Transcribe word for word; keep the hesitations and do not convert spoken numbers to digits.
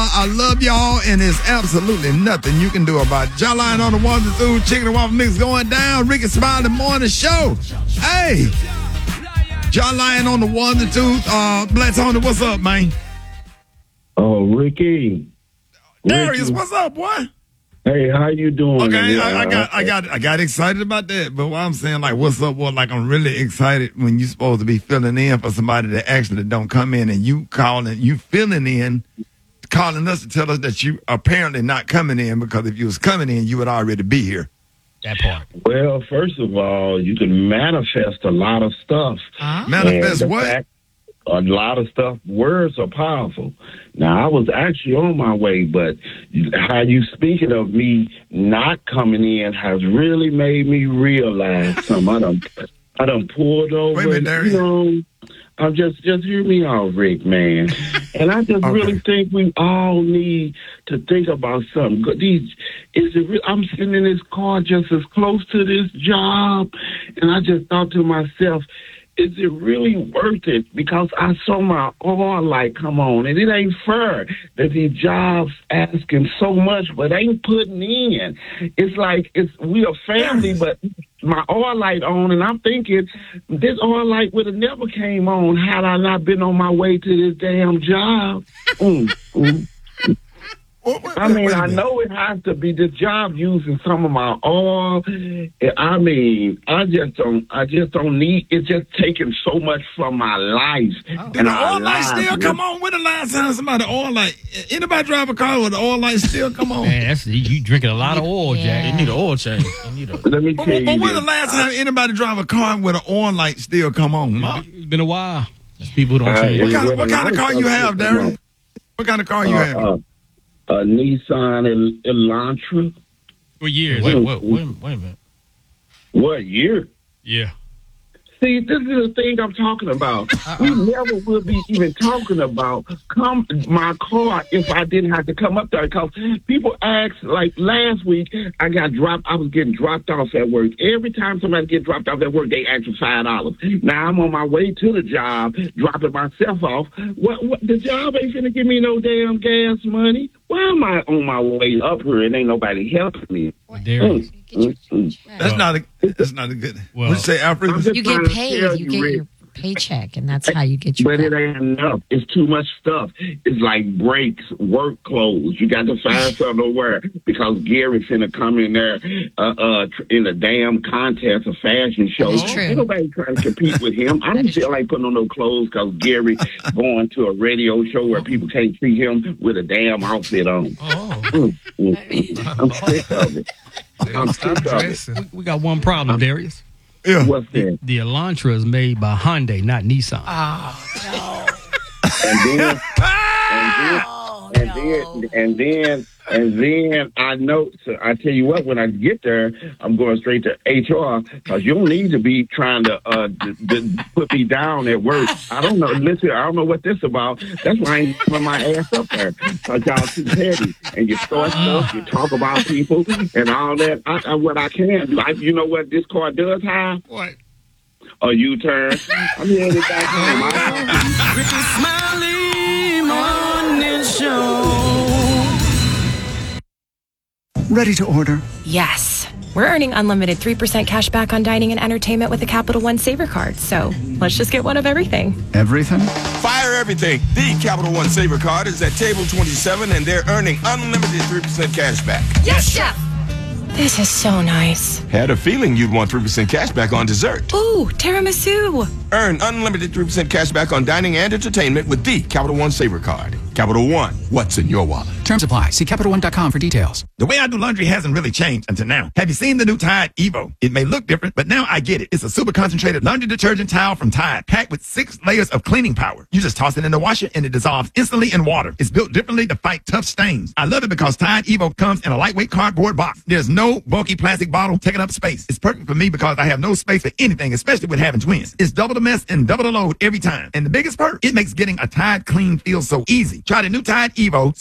I love y'all, and there's absolutely nothing you can do about it. Jawline on the ones and twos, chicken and waffle mix going down. Ricky Smiley Morning Show. Hey, Jawline on the ones and twos. Uh, Blitz on the what's up, man? Oh, Ricky. Darius, Ricky. what's up, boy? Hey, how you doing? Okay, I, I got, I got, I got excited about that. But what I'm saying, like, what's up? What, like, I'm really excited when you're supposed to be filling in for somebody that actually don't come in, and you calling, you filling in, calling us to tell us that you apparently not coming in, because if you was coming in, you would already be here. That part. Well, first of all, you can manifest a lot of stuff. Uh-huh. Manifest And the what? fact, a lot of stuff. Words are powerful. Now, I was actually on my way, but how you speaking of me not coming in has really made me realize something. I done, I done pulled over. Wait a minute, Darius. You know, I'm just, just hear me out, Rick, man. And I just Okay. really think we all need to think about something. Good. These, is it? Re- I'm sitting in this car just as close to this job, and I just thought to myself, is it really worth it? Because I saw my oil light come on, and it ain't fair that these jobs asking so much but ain't putting in. It's like it's we a family, but my oil light on, and I'm thinking this oil light would have never came on had I not been on my way to this damn job. Mm, mm. Wait, wait, I mean, wait a I minute. know it has to be the job using some of my oil. I mean, I just don't. I just don't need. It's just taking so much from my life. Oh. Did the oil light still come on? When the last time somebody oil light? Anybody drive a car with the oil light still come on? Man, that's you drinking a lot of oil, Jack. They need an oil change. They need a, Let me But, tell you but when the this. last time anybody drive a car with an oil light still come on? Ma? It's been a while. There's people who don't Uh, change. What yeah. kind of, what kind of car you have, Darren? What kind of car you Uh, have? uh, a Nissan El- Elantra. For years. wait, wait, wait, wait a minute. What year? Yeah. See, this is the thing I'm talking about. We never will be even talking about come my car if I didn't have to come up there. Because people ask, like last week, I got dropped. I was getting dropped off at work. Every time somebody get dropped off at work, they ask for five dollars. Now I'm on my way to the job, dropping myself off. What? What? The job ain't finna give me no damn gas money. Why am I on my way up here and ain't nobody helping me? Darius. Mm, mm. That's well- not a. That's not a good. Well- What'd you say, Alfred? I'm just You trying get to paid. tell You get Rick. your paycheck, and that's how you get your. But it ain't enough. It's too much stuff. It's like breaks, work clothes. You got to find something to wear because Gary's finna come in there uh, uh, tr- in a damn contest, a fashion show. That is true. Ain't nobody trying to compete with him. I don't feel like putting on no clothes because Gary going to a radio show where people can't see him with a damn outfit on. Oh. Mm, mm, mm. I'm sick of it. I'm sick of it. We got one problem, Darius. Yeah. What's that? The Elantra is made by Hyundai, not Nissan. And then, and then, and then, and then, and then I know. So I tell you what, when I get there, I'm going straight to H R because you don't need to be trying to uh, d- d- put me down at work. I don't know. Listen, I don't know what this about. That's why I ain't putting my ass up there because y'all too petty and you start stuff, you talk about people and all that. I, I, what I can do, I, you know what this car does have? What? A U-turn. I'm headed back home. I- Smiley Morning Show. Ready to order. Yes. We're earning unlimited three percent cash back on dining and entertainment with the Capital One Saver Card. So let's just get one of everything. Everything? Fire everything. The Capital One Saver Card is at table twenty-seven, and they're earning unlimited three percent cash back. Yes, Chef! This is so nice. Had a feeling you'd want three percent cash back on dessert. Ooh, tiramisu. Earn unlimited three percent cash back on dining and entertainment with the Capital One Saver Card. Capital One, what's in your wallet? Terms apply. See Capital One dot com for details. The way I do laundry hasn't really changed until now. Have you seen the new Tide Evo? It may look different, but now I get it. It's a super concentrated laundry detergent towel from Tide, packed with six layers of cleaning power. You just toss it in the washer and it dissolves instantly in water. It's built differently to fight tough stains. I love it because Tide Evo comes in a lightweight cardboard box. There's no bulky plastic bottle taking up space. It's perfect for me because I have no space for anything, especially with having twins. It's double the mess and double the load every time. And the biggest perk, it makes getting a Tide clean feel so easy. Try the new Tide Evo